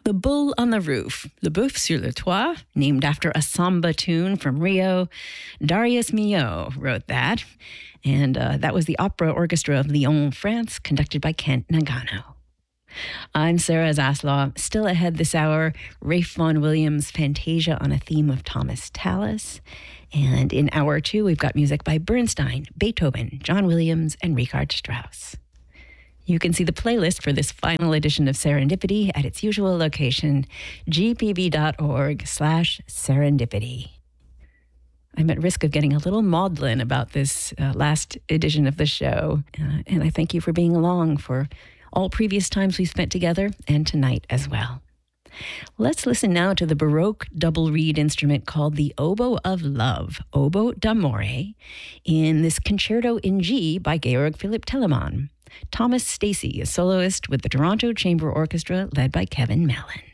The Bull on the Roof, Le Boeuf sur le Toit, named after a samba tune from Rio. Darius Milhaud wrote that. And that was the Opera Orchestra of Lyon, France, conducted by Kent Nagano. I'm Sarah Zaslaw. Still ahead this hour, Ralph Vaughan Williams' Fantasia on a theme of Thomas Tallis. And in hour 2, we've got music by Bernstein, Beethoven, John Williams, and Richard Strauss. You can see the playlist for this final edition of Serendipity at its usual location, gpb.org/serendipity. I'm at risk of getting a little maudlin about this last edition of the show, and I thank you for being along for all previous times we've spent together and tonight as well. Let's listen now to the Baroque double reed instrument called the Oboe of Love, Oboe d'Amore, in this Concerto in G by Georg Philipp Telemann. Thomas Stacey, a soloist with the Toronto Chamber Orchestra led by Kevin Mellon.